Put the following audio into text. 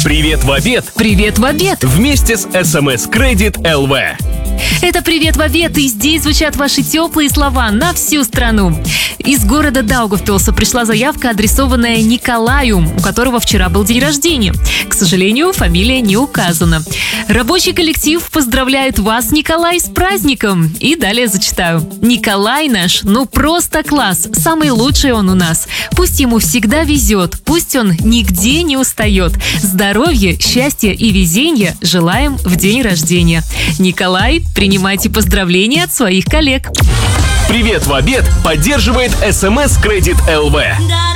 Привет в обед. Привет в обед. Вместе с СМС Кредит ЛВ. Это «Привет в обед», и здесь звучат ваши теплые слова на всю страну. Из города Даугавпилса пришла заявка, адресованная Николаю, у которого вчера был день рождения. К сожалению, фамилия не указана. Рабочий коллектив поздравляет вас, Николай, с праздником. И далее зачитаю. Николай наш, просто класс. Самый лучший он у нас. Пусть ему всегда везет, пусть он нигде не устает. Здоровья, счастья и везения желаем в день рождения. Николай, принимайте поздравления от своих коллег. Привет в обед поддерживает СМС Кредит ЛВ.